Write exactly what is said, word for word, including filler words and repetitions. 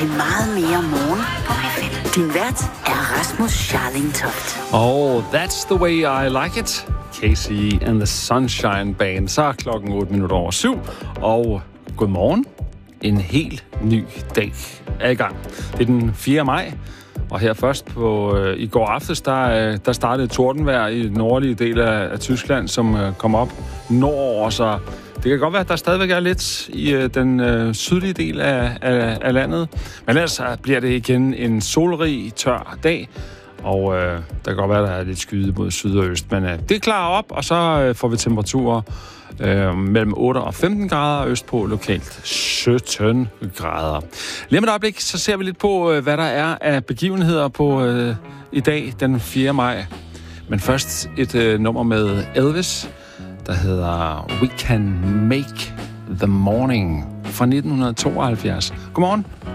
til meget mere morgen på P fem. Din vært er Rasmus Scharlingtoft. Oh, that's the way I like it. Casey and the Sunshine Band. Så er klokken otte minutter over syv, og godmorgen. En helt ny dag er i gang. Det er den fjerde maj, og her først på øh, i går aftes, der, øh, der startede tordenvejr i den nordlige del af, af Tyskland, som øh, kom op nordover, så det kan godt være, at der stadigvæk er lidt i øh, den øh, sydlige del af, af, af landet. Men ellers bliver det igen en solrig, tør dag, og øh, der kan godt være, at der er lidt skyde mod syd og øst. Men øh, det klarer op, og så øh, får vi temperaturer øh, mellem otte og femten grader, og østpå lokalt sytten grader. Lige om et øjeblik, så ser vi lidt på, øh, hvad der er af begivenheder på øh, i dag, den fjerde maj. Men først et øh, nummer med Elvis, der hedder We Can Make the Morning fra nitten tooghalvfjerds. Godmorgen.